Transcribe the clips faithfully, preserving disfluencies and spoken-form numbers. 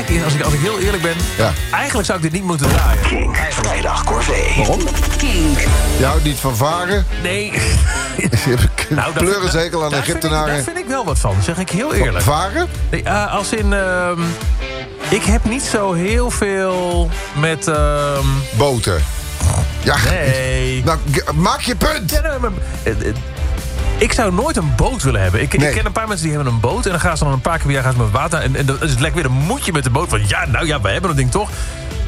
ik, als ik, als ik heel eerlijk ben... Ja. Eigenlijk zou ik dit niet moeten draaien. Kink, vrijdag Corvée. Waarom? Kink. Je houdt niet van varen? Nee. Je hebt Nou, daar- pleurenzekel aan de daar vind ik- Egyptenaren. Daar vind ik wel wat van, zeg ik heel eerlijk. Varen? Nee, uh, als in... ehm, ik heb niet zo heel veel met... ehm, Boten. Ja. nee. Nou, g- maak je punt. Ja, nee, maar, eh, eh, ik zou nooit een boot willen hebben. Ik, Nee. ik ken een paar mensen die hebben een boot... en dan gaan ze dan een paar keer per jaar gaan ze met water... en, en dan is het lekker weer, dan moet je met de boot... van ja, nou ja, we hebben dat ding toch...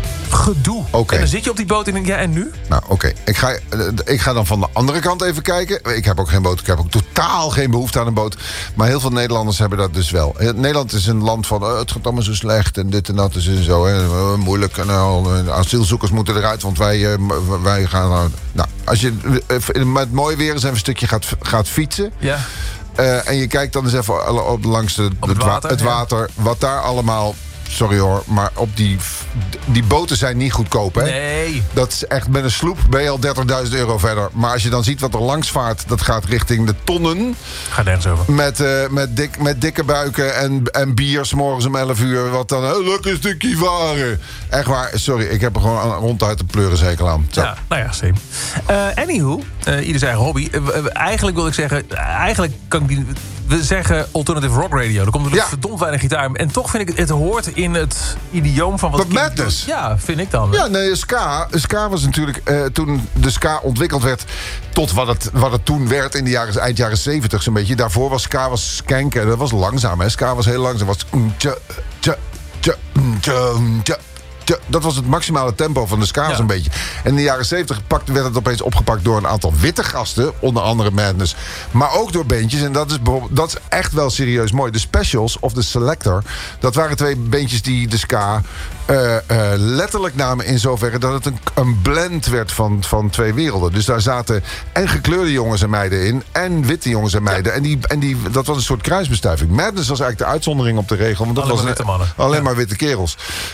Gedoe. Oké. En dan zit je op die boot en denk je, ja, en nu? Nou, oké. Okay. Ik, ga, uh, ik ga dan van de andere kant even kijken. Ik heb ook geen boot. Ik heb ook totaal geen behoefte aan een boot. Maar heel veel Nederlanders hebben dat dus wel. Nederland is een land van... Uh, het gaat allemaal zo slecht en dit en dat en zo. Hè. Uh, moeilijk. En uh, asielzoekers moeten eruit, want wij, uh, wij gaan... Uh, nou, als je uh, met mooi weer eens even een stukje gaat, gaat fietsen... Ja. Uh, en je kijkt dan eens even op, langs de, Op het het, wa- water, het ja. water... wat daar allemaal... Sorry hoor, maar op die, die boten zijn niet goedkoop, hè? Nee. Dat is echt, met een sloep ben je al dertigduizend euro verder. Maar als je dan ziet wat er langs vaart, dat gaat richting de tonnen. Ga nergens over. Met, uh, met, dik, met dikke buiken en, en bier 's morgens om elf uur. Wat dan, een lekker stukje varen. Echt waar, sorry, ik heb er gewoon aan- ronduit de pleurenzekel aan. Zo. Ja, nou ja, same. Uh, anywho, uh, ieder zijn eigen hobby. Uh, uh, eigenlijk wil ik zeggen, uh, eigenlijk kan ik die... We zeggen alternative rock radio. Er komt natuurlijk Ja. verdomd weinig gitaar. En toch vind ik het, het hoort in het idioom van wat... But Kink madness. doet. Ja, vind ik dan. Ja, nee, ska, ska was natuurlijk... Uh, toen de ska ontwikkeld werd tot wat het, wat het toen werd in de jaren, eind jaren zeventig zo'n beetje. Daarvoor was ska was skanken. Dat was langzaam, hè. Ska was heel langzaam. Was... tja, tja, tja, tja, tja. Dat was het maximale tempo van de ska Ja. zo'n beetje. En in de jaren zeventig pakte, werd het opeens opgepakt door een aantal witte gasten. Onder andere Madness. Maar ook door bandjes. En dat is, bijvoorbeeld- dat is echt wel serieus mooi. De Specials of de Selector. Dat waren twee bandjes die de ska uh, uh, letterlijk namen in zoverre dat het een, een blend werd van, van twee werelden. Dus daar zaten en gekleurde jongens en meiden in. En witte jongens en meiden. En, die, en die, dat was een soort kruisbestuiving. Madness was eigenlijk de uitzondering op de regel. Want dat Alleen was maar een- witte mannen. Alleen Ja. maar witte kerels.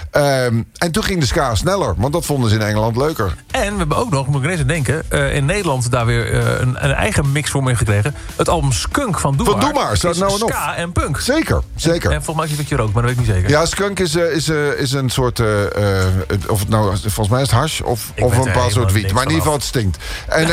Um, en toen ging de ska sneller. Want dat vonden ze in Engeland leuker. En we hebben ook nog, moet ik ineens aan denken... Uh, in Nederland daar weer uh, een, een eigen mixvorm in gekregen. Het album Skunk van Doe Van Maar. Doe Maar, staat is nou en op. ska en punk. Zeker, zeker. En volgens mij is het wat je rookt, maar dat weet ik niet zeker. Ja, skunk is, uh, is, uh, is een soort... Uh, uh, of het nou, volgens mij is het hash of, Ik of weet een er bepaald soort helemaal wiet. Maar in ieder niks geval, het stinkt. En,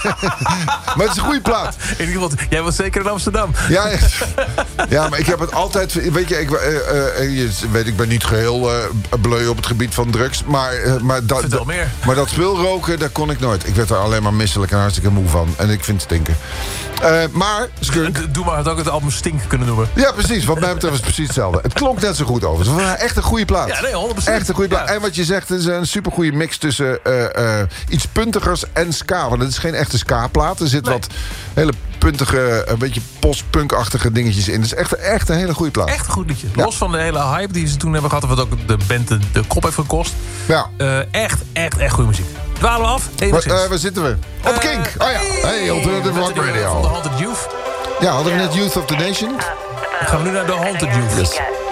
uh, maar het is een goede plaat. In ieder geval, jij was zeker in Amsterdam. Ja, ja, maar ik heb het altijd... Weet je, ik, uh, uh, je weet, ik ben niet geheel uh, bleu op het gebied van drugs. Maar, uh, maar, dat, Vertel meer. maar dat speelroken, daar kon ik nooit. Ik werd er alleen maar misselijk en hartstikke moe van. En ik vind het stinken. Uh, maar, skunk... Doe Maar had ook het album Stink kunnen noemen. Ja, precies. Wat mij betreft is het precies hetzelfde. Het klonk net zo goed over. Het was echt een goede plaat. Ja, nee, honderd procent. Echt een goede plaat. Ja. En wat je zegt, het is een supergoeie mix tussen uh, uh, iets puntigers en ska. Want het is geen echte ska-plaat. Er zit Nee. wat hele puntige, een beetje post-punk-achtige dingetjes in. Het is echt, echt een hele goede plaat. Echt een goed liedje. Ja. Los van de hele hype die ze toen hebben gehad... wat ook de band de, de kop heeft gekost. Ja. Uh, echt, echt, echt goede muziek. Dwalen we af? Maar, Enigszins. uh, waar zitten we? Op Uh, Kink. Oh ja. Hey, Alternative Rock Van de Radio. Haunted Youth. Ja, hadden we net Youth of the Nation? Dan gaan we nu naar de Haunted Youth. Yes.